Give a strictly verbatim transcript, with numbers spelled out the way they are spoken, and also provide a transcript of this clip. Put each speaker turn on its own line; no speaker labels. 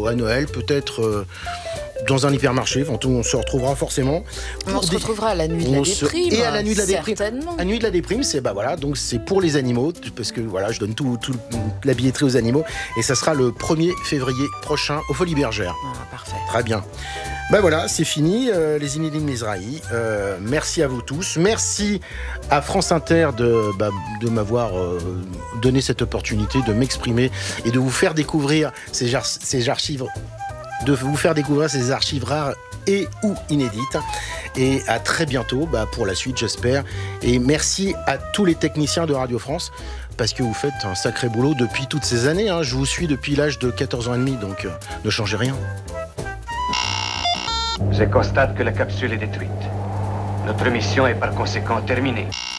euh, à Noël, peut-être euh, dans un hypermarché. Enfin, on se retrouvera forcément.
On se des... retrouvera à la nuit de la déprime.
Et à la nuit de la déprime.
Certainement.
La nuit de la déprime, c'est bah voilà, donc c'est pour les animaux, parce que voilà, je donne tout, tout la billetterie aux animaux, et ça sera le premier février prochain aux Folies Bergères.
Ah, parfait.
Très bien. Ben voilà, c'est fini, euh, les Inédits Mizrahi. Euh, merci à vous tous. Merci à France Inter de, bah, de m'avoir euh, donné cette opportunité de m'exprimer et de vous faire découvrir ces, jar- ces archives, de vous faire découvrir ces archives rares et ou inédites. Et à très bientôt bah, pour la suite, j'espère. Et merci à tous les techniciens de Radio France, parce que vous faites un sacré boulot depuis toutes ces années. Hein. Je vous suis depuis l'âge de quatorze ans et demi, donc euh, ne changez rien.
Je constate que la capsule est détruite. Notre mission est par conséquent terminée.